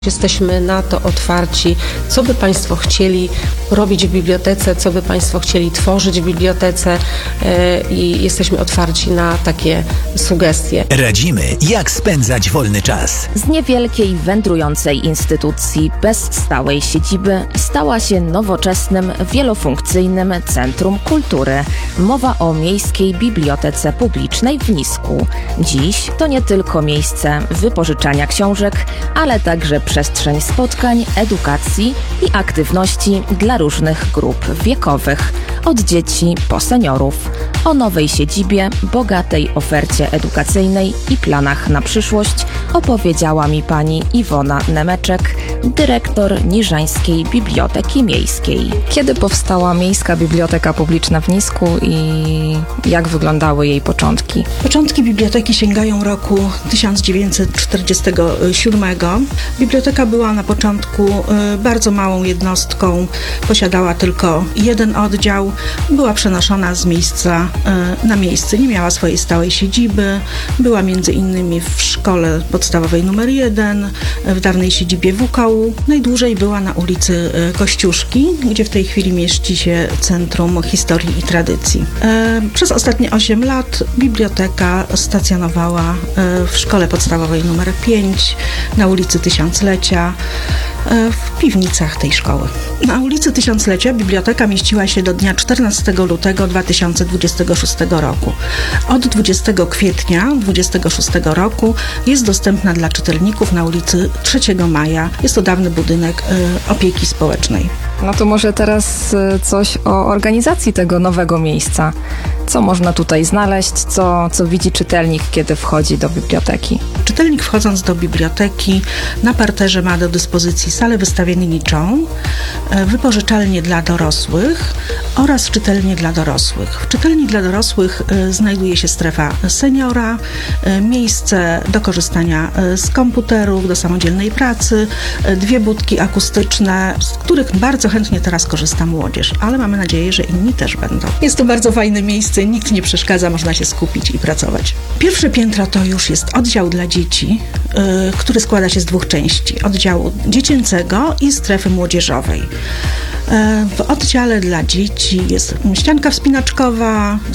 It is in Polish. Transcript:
Jesteśmy na to otwarci, co by Państwo chcieli robić w bibliotece, co by Państwo chcieli tworzyć w bibliotece i jesteśmy otwarci na takie sugestie. Radzimy, jak spędzać wolny czas. Z niewielkiej, wędrującej instytucji bez stałej siedziby stała się nowoczesnym, wielofunkcyjnym centrum kultury. Mowa o Miejskiej Bibliotece Publicznej w Nisku. Dziś to nie tylko miejsce wypożyczania książek, ale także przestrzeń spotkań, edukacji i aktywności dla różnych grup wiekowych, od dzieci po seniorów. O nowej siedzibie, bogatej ofercie edukacyjnej i planach na przyszłość opowiedziała mi pani Iwona Nemeczek, dyrektor Niżańskiej Biblioteki Miejskiej. Kiedy powstała Miejska Biblioteka Publiczna w Nisku i jak wyglądały jej początki? Początki biblioteki sięgają roku 1947. Biblioteka była na początku bardzo małą jednostką, posiadała tylko jeden oddział, była przenoszona z miejsca na miejsce, nie miała swojej stałej siedziby, była między innymi w szkole podstawowej nr 1, w dawnej siedzibie WKU, najdłużej była na ulicy Kościuszki, gdzie w tej chwili mieści się Centrum Historii i Tradycji. Przez ostatnie 8 lat biblioteka stacjonowała w szkole podstawowej nr 5, na ulicy Tysiąclecia, w piwnicach tej szkoły. Na ulicy Tysiąclecia biblioteka mieściła się do dnia 14 lutego 2026 roku. Od 20 kwietnia 2026 roku jest dostępna dla czytelników na ulicy 3 Maja. Jest to dawny budynek opieki społecznej. No to może teraz coś o organizacji tego nowego miejsca. Co można tutaj znaleźć, co widzi czytelnik, kiedy wchodzi do biblioteki? Czytelnik, wchodząc do biblioteki, na parterze ma do dyspozycji salę wystawienniczą, wypożyczalnię dla dorosłych oraz czytelnię dla dorosłych. W czytelni dla dorosłych znajduje się strefa seniora, miejsce do korzystania z komputerów, do samodzielnej pracy, 2 budki akustyczne, z których bardzo chętnie teraz korzysta młodzież, ale mamy nadzieję, że inni też będą. Jest to bardzo fajne miejsce, nikt nie przeszkadza, można się skupić i pracować. Pierwsze piętro to już jest oddział dla dzieci, który składa się z 2 części. Oddziału dziecięcego i strefy młodzieżowej. W oddziale dla dzieci jest ścianka wspinaczkowa,